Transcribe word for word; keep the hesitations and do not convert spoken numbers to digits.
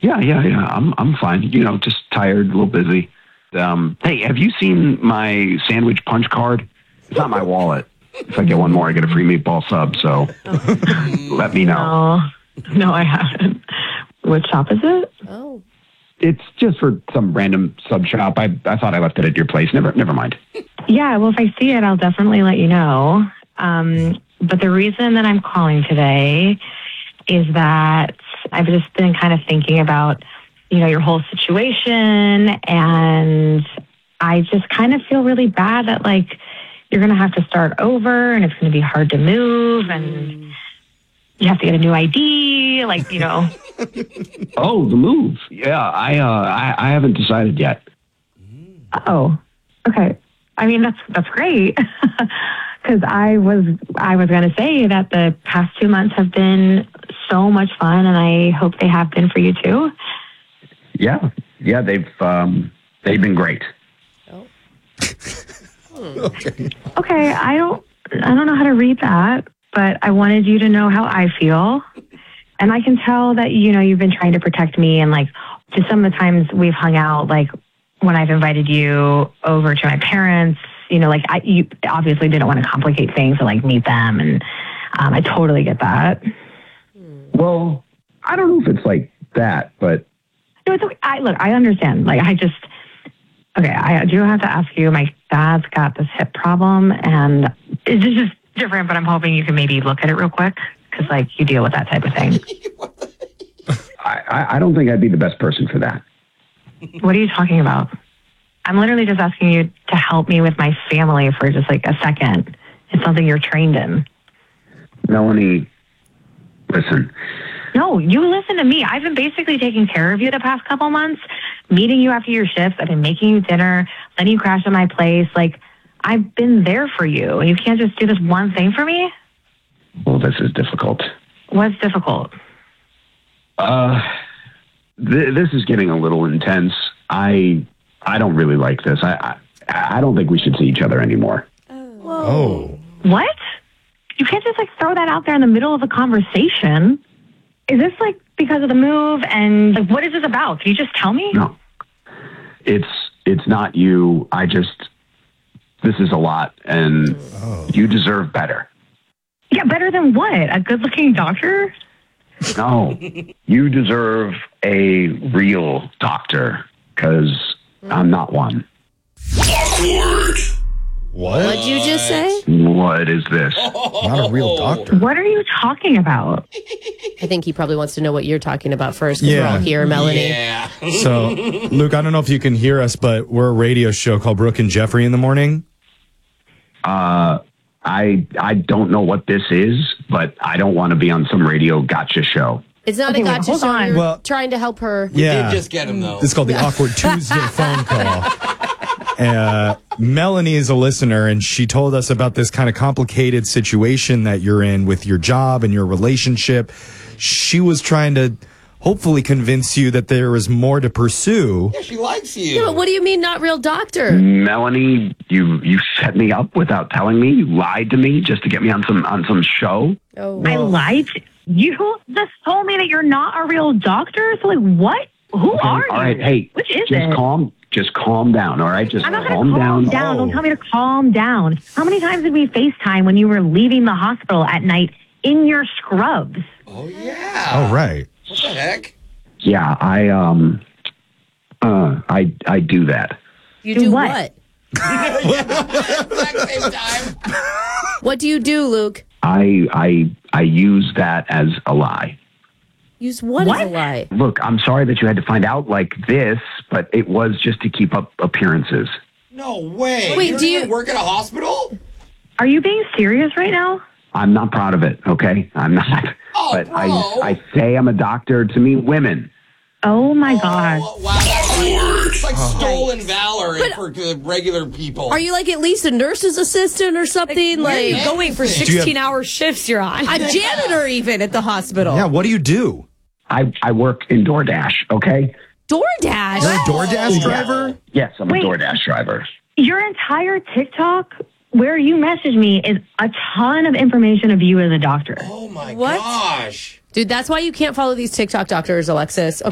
Yeah, yeah, yeah. I'm I'm fine. You know, just tired, a little busy. Um, hey, have you seen my sandwich punch card? It's not my wallet. If I get one more, I get a free meatball sub. So let me know. No, no, I haven't. What shop is it? Oh. It's just for some random sub shop. I I thought I left it at your place. Never never mind. Yeah, well, if I see it, I'll definitely let you know. Um, but the reason that I'm calling today is that I've just been kind of thinking about, you know, your whole situation, and I just kind of feel really bad that, like, you're going to have to start over, and it's going to be hard to move, and you have to get a new I D, like, you know. Oh, the move. Yeah, I uh, I, I haven't decided yet. Oh, okay. I mean, that's that's great. Because I was I was going to say that the past two months have been so much fun, and I hope they have been for you too. Yeah, yeah, they've um, they've been great. Oh. Okay. Okay, I don't I don't know how to read that, but I wanted you to know how I feel. And I can tell that, you know, you've been trying to protect me, and like just some of the times we've hung out, like when I've invited you over to my parents, you know, like I, you obviously didn't want to complicate things or like meet them. And um, I totally get that. Well, I don't know if it's like that, but No, it's okay. I, look, I understand. Like, I just, okay, I do have to ask you, my dad's got this hip problem, and it's just different, but I'm hoping you can maybe look at it real quick, because, like, you deal with that type of thing. I, I, I don't think I'd be the best person for that. What are you talking about? I'm literally just asking you to help me with my family for just, like, a second. It's something you're trained in. Melanie, listen. No, you listen to me. I've been basically taking care of you the past couple months, meeting you after your shifts. I've been making you dinner, letting you crash at my place. Like, I've been there for you. And you can't just do this one thing for me? Well, this is difficult. What's difficult? Uh, th- this is getting a little intense. I I don't really like this. I, I I don't think we should see each other anymore. Oh. What? You can't just, like, throw that out there in the middle of a conversation. Is this, like, because of the move? And, like, what is this about? Can you just tell me? No. It's it's not you. I just, this is a lot, and Oh. you deserve better. Yeah, better than what? A good-looking doctor? No, you deserve a real doctor, because I'm not one. What? What'd you just say? What is this? Not a real doctor. What are you talking about? I think he probably wants to know what you're talking about first, because Yeah. we're all here, Melanie. Yeah. So, Luke, I don't know if you can hear us, but we're a radio show called Brooke and Jeffrey in the Morning. Uh, I I don't know what this is, but I don't want to be on some radio gotcha show. It's not Okay, a wait, gotcha hold show. on. You're Well- trying to help her. Yeah. Did just get him, though. It's called the Awkward Tuesday phone call. Uh, Melanie is a listener, and she told us about this kind of complicated situation that you're in with your job and your relationship. She was trying to hopefully convince you that there is more to pursue. Yeah, she likes you. Yeah, but what do you mean, not real doctor? Melanie, you you set me up without telling me. You lied to me just to get me on some on some show. Oh, I lied to you. Just told me that you're not a real doctor. So, like, what? Who are you? All right, hey, Which is just it? calm, just calm down. All right, just I'm not calm going to calm down. down. Oh. Don't tell me to calm down. How many times did we FaceTime when you were leaving the hospital at night in your scrubs? Oh, yeah. Oh, right. What the heck? Yeah, I um, uh, I I do that. you Do do what? what? Exact same time. What do you do, Luke? I I I use that as a lie. Use what, What? as a lie? Look, I'm sorry that you had to find out like this, but it was just to keep up appearances. No way. Wait, you don't do you- even work at a hospital? Are you being serious right now? I'm not proud of it, okay? I'm not. Oh, but bro. I I say I'm a doctor to meet women. Oh, my gosh. Oh, wow. That's like, it's like stolen valor But- for uh, regular people. Are you like at least a nurse's assistant or something? Like, yeah. Going for Do you have- sixteen hour shifts you're on. a janitor even at the hospital? Yeah, what do you do? I I work in DoorDash, okay? DoorDash. You're a DoorDash driver? Yes, I'm Wait. a DoorDash driver. Your entire TikTok where you message me is a ton of information of you as a doctor. Oh, my What? gosh. Dude, that's why you can't follow these TikTok doctors, Alexis.